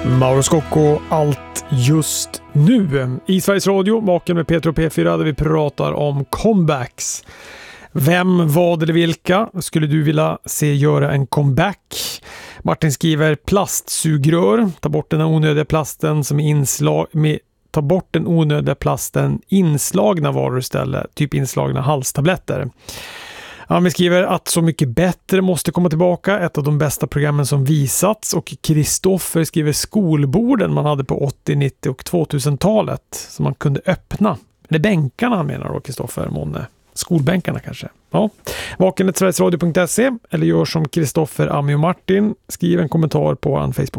Mauro Scocco, allt just nu. I Sveriges Radio, Vaken med Peter och P4, där vi pratar om comebacks. Vem, vad eller vilka skulle du vilja se göra en comeback? Martin skriver plastsugrör. Ta bort den onödiga plasten som är ta bort den onödiga plasten inslagna varor istället. Typ inslagna halstabletter. Han skriver att Så mycket bättre måste komma tillbaka. Ett av de bästa programmen som visats. Och Kristoffer skriver skolborden man hade på 80-, 90- och 2000-talet. Som man kunde öppna. Det är bänkarna han menar då, Kristoffer Måne. Skolbänkarna kanske. Ja. Vaken@sverigesradio.se eller gör som Kristoffer, Ami och Martin. Skriv en kommentar på Facebook.